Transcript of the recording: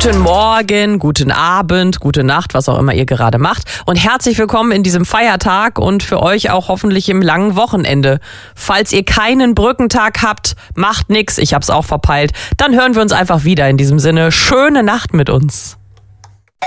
Guten Morgen, guten Abend, gute Nacht, was auch immer ihr gerade macht. Und herzlich willkommen in diesem Feiertag und für euch auch hoffentlich im langen Wochenende. Falls ihr keinen Brückentag habt, macht nix, ich hab's auch verpeilt. Dann hören wir uns einfach wieder. In diesem Sinne, schöne Nacht mit uns.